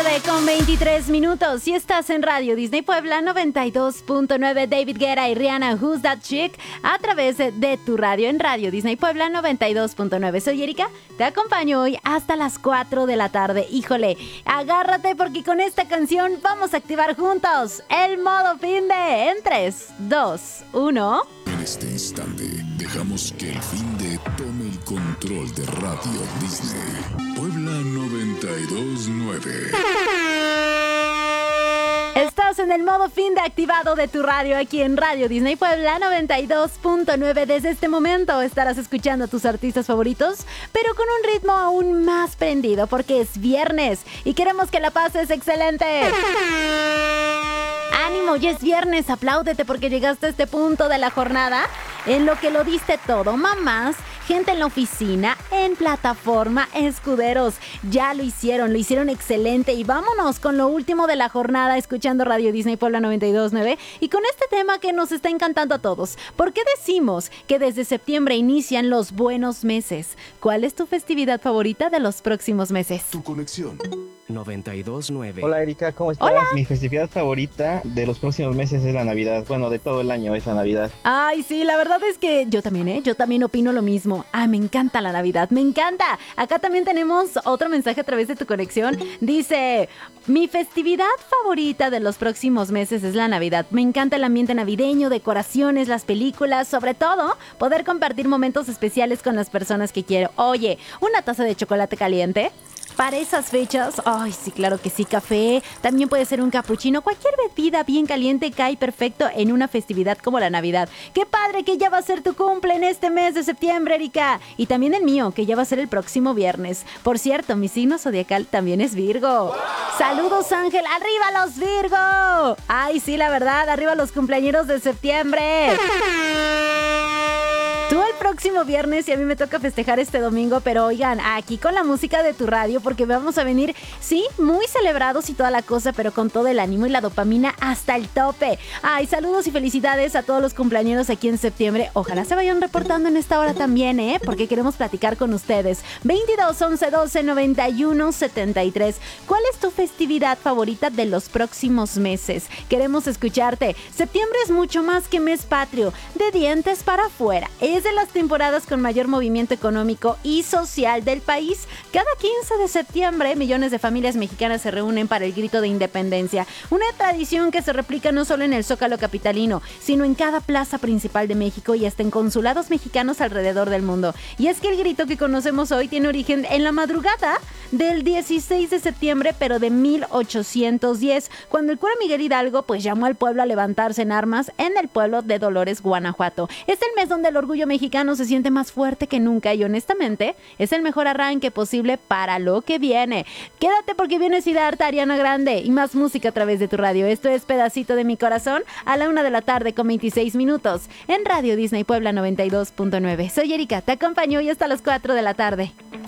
tarde con 23 minutos y estás en Radio Disney Puebla 92.9. David Guetta y Rihanna, Who's That Chick, a través de tu radio en Radio Disney Puebla 92.9. Soy Erika, te acompaño hoy hasta las 4 de la tarde. Híjole, agárrate porque con esta canción vamos a activar juntos el modo fin de en 3, 2, 1. En este instante dejamos que el fin de tome el control de Radio Disney Puebla 92.9. Estás en el modo fin de activado de tu radio aquí en Radio Disney Puebla 92.9. Desde este momento estarás escuchando a tus artistas favoritos, pero con un ritmo aún más prendido porque es viernes y queremos que la pases excelente. ¡Ánimo! Ya es viernes, apláudete porque llegaste a este punto de la jornada en lo que lo diste todo. Mamás, gente en la oficina, en plataforma, escuderos, ya lo hicieron excelente. Y vámonos con lo último de la jornada escuchando Radio Disney Puebla 92.9 y con este tema que nos está encantando a todos. ¿Por qué decimos que desde septiembre inician los buenos meses? ¿Cuál es tu festividad favorita de los próximos meses? Tu conexión 92.9. Hola Erika, ¿cómo estás? Hola. Mi festividad favorita de los próximos meses es la Navidad. Bueno, de todo el año es la Navidad. Ay, sí, la verdad es que yo también opino lo mismo. Ay, me encanta la Navidad, me encanta. Acá también tenemos otro mensaje a través de tu conexión. Dice, mi festividad favorita de los próximos meses es la Navidad. Me encanta el ambiente navideño, decoraciones, las películas, sobre todo, poder compartir momentos especiales con las personas que quiero. Oye, una taza de chocolate caliente para esas fechas. Ay, sí, claro que sí, café, también puede ser un capuchino, cualquier bebida bien caliente cae perfecto en una festividad como la Navidad. ¡Qué padre que ya va a ser tu cumple en este mes de septiembre, Erika! Y también el mío, que ya va a ser el próximo viernes. Por cierto, mi signo zodiacal también es Virgo. ¡Wow! ¡Saludos, Ángel! ¡Arriba los Virgo! Ay, sí, la verdad, arriba los cumpleañeros de septiembre. Tú el próximo viernes y a mí me toca festejar este domingo, pero oigan, aquí con la música de tu radio porque vamos a venir, sí, muy celebrados y toda la cosa, pero con todo el ánimo y la dopamina hasta el tope. Ay, saludos y felicidades a todos los cumpleañeros aquí en septiembre. Ojalá se vayan reportando en esta hora también, porque queremos platicar con ustedes. 22 11 12 91 73. ¿Cuál es tu festividad favorita de los próximos meses? Queremos escucharte. Septiembre es mucho más que mes patrio, de dientes para afuera. Es de las temporadas con mayor movimiento económico y social del país. Cada 15 de septiembre, millones de familias mexicanas se reúnen para el grito de independencia. Una tradición que se replica no solo en el Zócalo capitalino, sino en cada plaza principal de México y hasta en consulados mexicanos alrededor del mundo. Y es que el grito que conocemos hoy tiene origen en la madrugada del 16 de septiembre, pero de 1810, cuando el cura Miguel Hidalgo pues llamó al pueblo a levantarse en armas en el pueblo de Dolores, Guanajuato. Es el mes donde el orgullo mexicano se siente más fuerte que nunca y honestamente es el mejor arranque posible para lo que viene. Quédate porque viene Siddhartha, Ariana Grande y más música a través de tu radio. Esto es Pedacito de mi Corazón a la 1 de la tarde con 26 minutos en Radio Disney Puebla 92.9. Soy Erika, te acompaño hoy hasta las 4 de la tarde.